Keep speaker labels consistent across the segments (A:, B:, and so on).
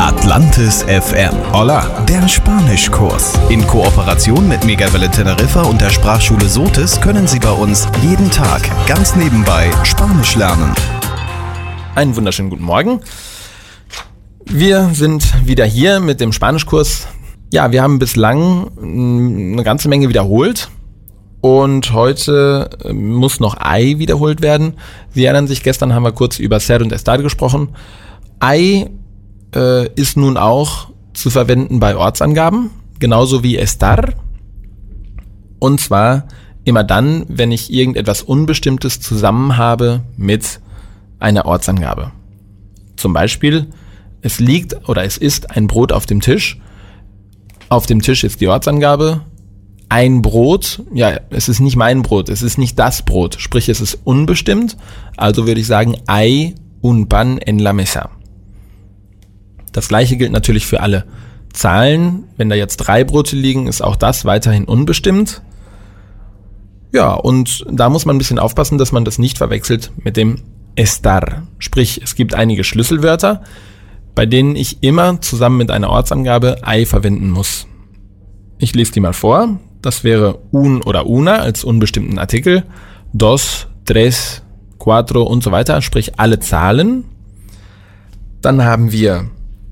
A: Atlantis FM. Hola, der Spanischkurs. In Kooperation mit Megawelle Teneriffa und der Sprachschule Sotis können Sie bei uns jeden Tag ganz nebenbei Spanisch lernen.
B: Einen wunderschönen guten Morgen. Wir sind wieder hier mit dem Spanischkurs. Ja, wir haben bislang eine ganze Menge wiederholt und heute muss noch Ay wiederholt werden. Sie erinnern sich, gestern haben wir kurz über ser und estar gesprochen. Ay ist nun auch zu verwenden bei Ortsangaben, genauso wie estar. Und zwar immer dann, wenn ich irgendetwas Unbestimmtes zusammen habe mit einer Ortsangabe. Zum Beispiel, es liegt oder es ist ein Brot auf dem Tisch. Auf dem Tisch ist die Ortsangabe. Ein Brot, ja, es ist nicht mein Brot, es ist nicht das Brot, sprich es ist unbestimmt. Also würde ich sagen, hay un pan en la mesa. Das gleiche gilt natürlich für alle Zahlen. Wenn da jetzt 3 Brote liegen, ist auch das weiterhin unbestimmt. Ja, und da muss man ein bisschen aufpassen, dass man das nicht verwechselt mit dem estar. Sprich, es gibt einige Schlüsselwörter, bei denen ich immer zusammen mit einer Ortsangabe ay verwenden muss. Ich lese die mal vor. Das wäre un oder una als unbestimmten Artikel, dos, tres, cuatro und so weiter, sprich alle Zahlen. Dann haben wir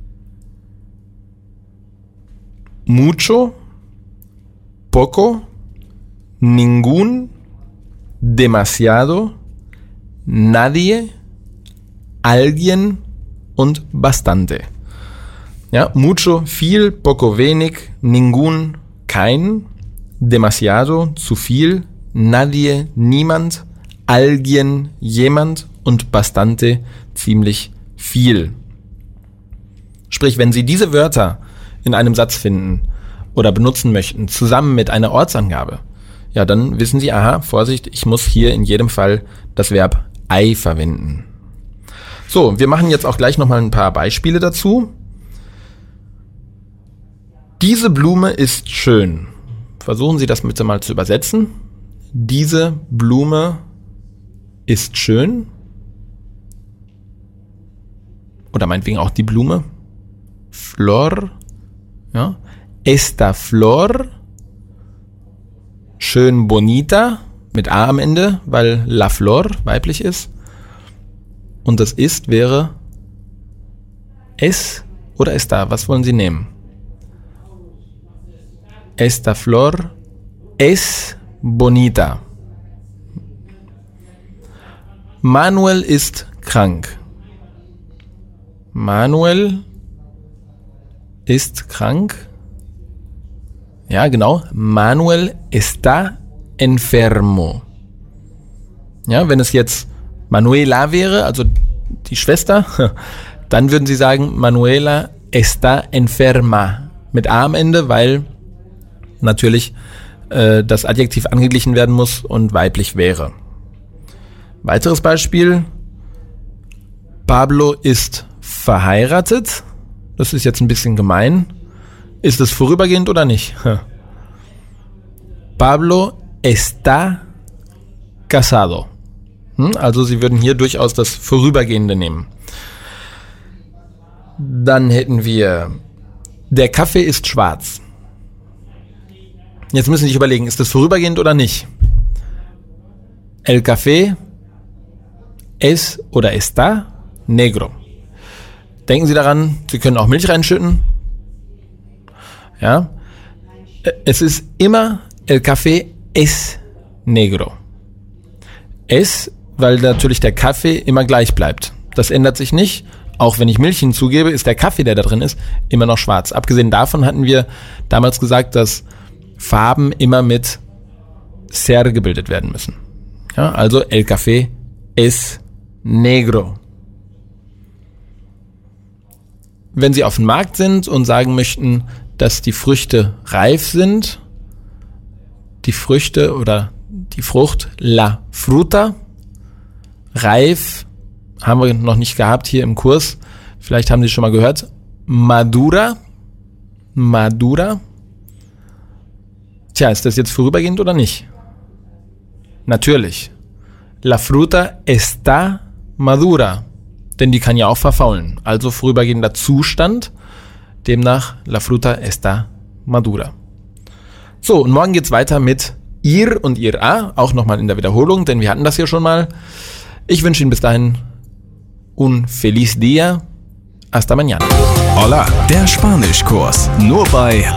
B: mucho, poco, ningún, demasiado, nadie, alguien und bastante. Ja, mucho, viel, poco, wenig, ningún, kein, demasiado, zu viel, nadie, niemand, alguien, jemand und bastante, ziemlich viel. Sprich, wenn Sie diese Wörter in einem Satz finden oder benutzen möchten, zusammen mit einer Ortsangabe, ja, dann wissen Sie, aha, Vorsicht, ich muss hier in jedem Fall das Verb ay verwenden. So, wir machen jetzt auch gleich nochmal ein paar Beispiele dazu. Diese Blume ist schön. Versuchen Sie das bitte mal zu übersetzen. Diese Blume ist schön. Oder meinetwegen auch die Blume. Flor. Ja. Esta flor. Schön bonita. Mit A am Ende, weil la flor weiblich ist. Und das ist wäre es oder esta. Was wollen Sie nehmen? Esta flor es bonita. Manuel ist krank. Manuel ist krank. Ja, genau. Manuel está enfermo. Ja, wenn es jetzt Manuela wäre, also die Schwester, dann würden Sie sagen, Manuela está enferma. Mit A am Ende, weil natürlich das Adjektiv angeglichen werden muss und weiblich wäre. Weiteres Beispiel. Pablo ist verheiratet. Das ist jetzt ein bisschen gemein. Ist es vorübergehend oder nicht? Pablo está casado. Also Sie würden hier durchaus das Vorübergehende nehmen. Dann hätten wir, der Kaffee ist schwarz. Jetzt müssen Sie sich überlegen, ist das vorübergehend oder nicht? El café es oder está negro. Denken Sie daran, Sie können auch Milch reinschütten. Ja. Es ist immer el café es negro. Es, weil natürlich der Kaffee immer gleich bleibt. Das ändert sich nicht. Auch wenn ich Milch hinzugebe, ist der Kaffee, der da drin ist, immer noch schwarz. Abgesehen davon hatten wir damals gesagt, dass Farben immer mit ser gebildet werden müssen. Ja, also el café es negro. Wenn Sie auf dem Markt sind und sagen möchten, dass die Früchte reif sind, die Früchte oder die Frucht, la fruta, reif, haben wir noch nicht gehabt hier im Kurs, vielleicht haben Sie schon mal gehört, madura, madura. Tja, ist das jetzt vorübergehend oder nicht? Natürlich. La fruta está madura. denn die kann ja auch verfaulen. Also vorübergehender Zustand, demnach la fruta está madura. So, und morgen geht's weiter mit ir und ir-a, auch nochmal in der Wiederholung, denn wir hatten das hier schon mal. Ich wünsche Ihnen bis dahin un feliz día. Hasta mañana.
A: Hola, der Spanischkurs. Nur bei